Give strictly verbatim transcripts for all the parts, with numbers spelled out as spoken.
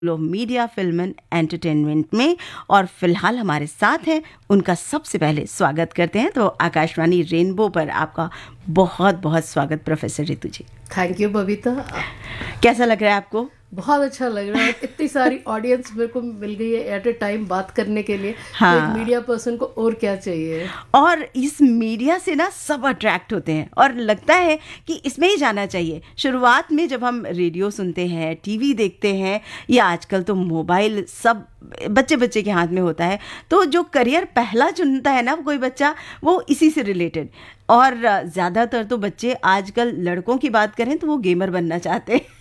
Of media film and entertainment में, और फिलहाल हमारे साथ हैं। उनका सबसे पहले स्वागत करते हैं। तो आकाशवाणी रेनबो पर आपका बहुत बहुत स्वागत professor Ritu ji. Thank you Babita. कैसा लग रहा है आपको? बहुत अच्छा लग रहा है। इतनी सारी ऑडियंस मेरे को मिल गई है एट ए टाइम बात करने के लिए। हाँ। तो एक मीडिया पर्सन को और क्या चाहिए। और इस मीडिया से ना सब अट्रैक्ट होते हैं और लगता है कि इसमें ही जाना चाहिए। शुरुआत में जब हम रेडियो सुनते हैं, टीवी देखते हैं, या आजकल तो मोबाइल सब बच्चे बच्चे के हाथ में होता है, तो जो करियर पहला चुनता है ना कोई बच्चा, वो इसी से रिलेटेड। और ज़्यादातर तो बच्चे आजकल लड़कों की बात करें तो वो गेमर बनना चाहते हैं।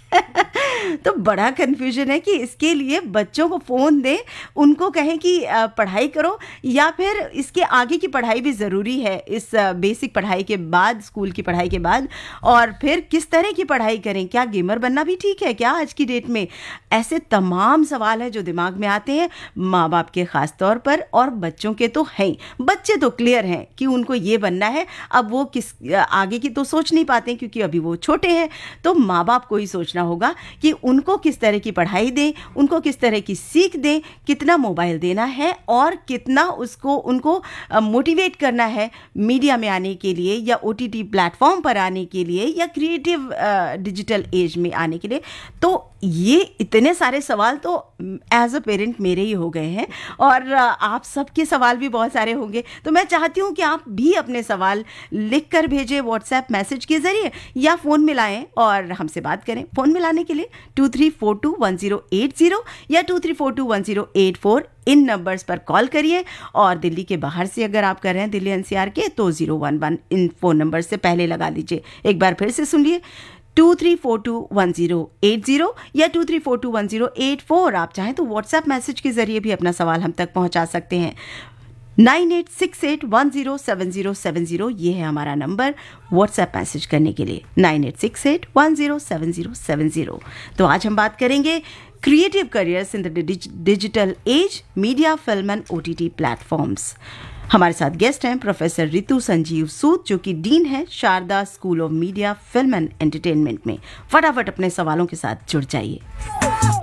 तो बड़ा कन्फ्यूजन है कि इसके लिए बच्चों को फ़ोन दें, उनको कहें कि पढ़ाई करो, या फिर इसके आगे की पढ़ाई भी ज़रूरी है, इस बेसिक पढ़ाई के बाद, स्कूल की पढ़ाई के बाद, और फिर किस तरह की पढ़ाई करें। क्या गेमर बनना भी ठीक है क्या आज की डेट में? ऐसे तमाम सवाल हैं जो दिमाग में आते हैं माँ बाप के ख़ास तौर पर, और बच्चों के तो हैं। बच्चे तो क्लियर हैं कि उनको ये बनना है। अब वो किस आगे की तो सोच नहीं पाते क्योंकि अभी वो छोटे हैं। तो माँ बाप को ही सोचना होगा कि उनको किस तरह की पढ़ाई दें, उनको किस तरह की सीख दें, कितना मोबाइल देना है, और कितना उसको उनको मोटिवेट करना है मीडिया में आने के लिए, या ओटीटी प्लेटफॉर्म पर आने के लिए, या क्रिएटिव डिजिटल एज में आने के लिए। तो ये इतने सारे सवाल तो एज अ पेरेंट मेरे ही हो गए हैं, और आप सबके सवाल भी बहुत सारे होंगे। तो मैं चाहती हूँ कि आप भी अपने सवाल लिख कर भेजें व्हाट्सएप मैसेज के ज़रिए, या फ़ोन मिलाएं और हमसे बात करें। फ़ोन मिलाने के लिए to three four to one zero eight zero या to three four to one zero eight four, in numbers पर कॉल करिए। और दिल्ली के बाहर से अगर आप कर रहे हैं, दिल्ली एनसीआर के, तो zero one one in phone number से पहले लगा लीजिए। एक बार फिर से सुनिए, to three four to one zero eight zero या to three four to one zero eight four. आप चाहें तो व्हाट्सएप मैसेज के ज़रिए भी अपना सवाल हम तक पहुंचा सकते हैं। Nine eight six eight one zero seven zero seven zero, ये है हमारा नंबर व्हाट्सएप मैसेज करने के लिए, nine eight six eight one zero seven zero seven zero. तो आज हम बात करेंगे creative careers in the digital age, media, film and OTT platforms. हमारे साथ गेस्ट हैं प्रोफेसर रितु संजीव सूद, जो कि डीन है Sharda school of media, film and entertainment में। फटाफट अपने सवालों के साथ जुड़ जाइए।